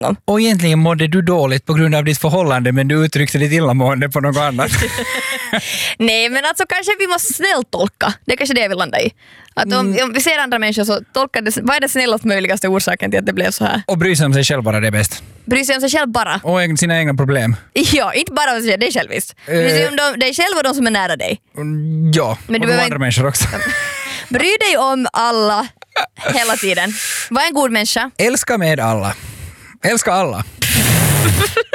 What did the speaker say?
Och egentligen mådde du dåligt på grund av ditt förhållande, men du uttryckte ditt illamående på något annat. Nej, men alltså kanske vi måste snällt tolka. Det är kanske det jag vill landa i. Att om vi ser andra människor så tolkar det, vad är den snällast möjligaste orsaken till att det blev så här? Och bry sig om sig själv bara, det är bäst. Bry sig om sig själv bara. Och sina egna problem. Ja, inte bara om sig själv, det är själviskt. Bry sig om dig själv och de som är nära dig. Ja, men och de andra människor också. Bry dig om alla hela tiden. Var en god människa. Älska med alla. Älska alla.